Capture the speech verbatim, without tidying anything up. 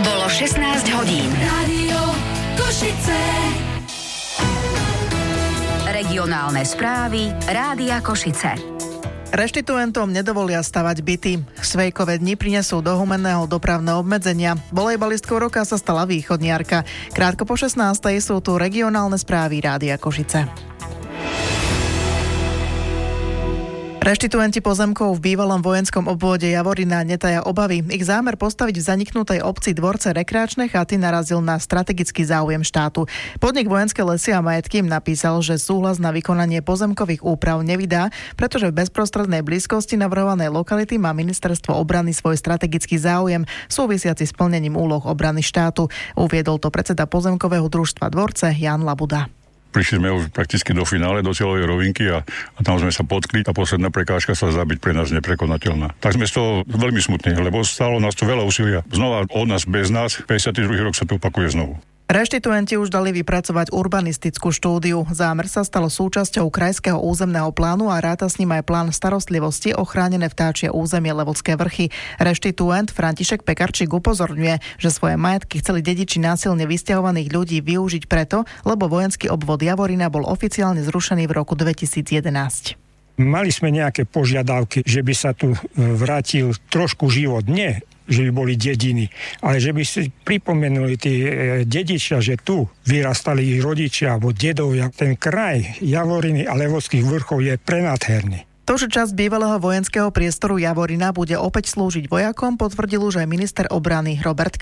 Bolo šestnásť hodín. Rádio Košice. Regionálne správy Rádia Košice. Reštituentom nedovolia stavať byty. Svejkové dni prinesú do humenného dopravné obmedzenia. Volejbalistkou roka sa stala východniarka. Krátko po šestnástej sú tu regionálne správy Rádia Košice. Reštituenti pozemkov v bývalom vojenskom obvode Javorina netaja obavy. Ich zámer postaviť v zaniknutej obci dvorce rekreačné chaty narazil na strategický záujem štátu. Podnik Vojenské lesy a majetky im napísal, že súhlas na vykonanie pozemkových úprav nevydá, pretože v bezprostrednej blízkosti navrhovanej lokality má ministerstvo obrany svoj strategický záujem súvisiaci s plnením úloh obrany štátu. Uviedol to predseda pozemkového družstva Dvorce Jan Labuda. Prišli sme už prakticky do finále, do cieľovej rovinky a, a tam sme sa potkli a posledná prekážka sa zdá byť pre nás neprekonateľná. Tak sme z toho veľmi smutní, lebo stálo nás to veľa úsilia. Znova od nás bez nás, päťdesiaty druhý rok sa to opakuje znovu. Reštituenti už dali vypracovať urbanistickú štúdiu. Zámer sa stalo súčasťou krajského územného plánu a ráta s ním aj plán starostlivosti o chránené vtáčie územie Levocké vrchy. Reštituent František Pekarčík upozorňuje, že svoje majetky chceli dediči násilne vysťahovaných ľudí využiť preto, lebo vojenský obvod Javorina bol oficiálne zrušený v roku dvetisícjedenásť. Mali sme nejaké požiadavky, že by sa tu vrátil trošku život. Nie, že by boli dediny, ale že by si pripomenuli tí dedičia, že tu vyrastali ich rodičia alebo dedovia. Ten kraj Javoriny a Levockých vrchov je prenádherný. To, že časť bývalého vojenského priestoru Javorina bude opäť slúžiť vojakom, potvrdil už aj minister obrany Robert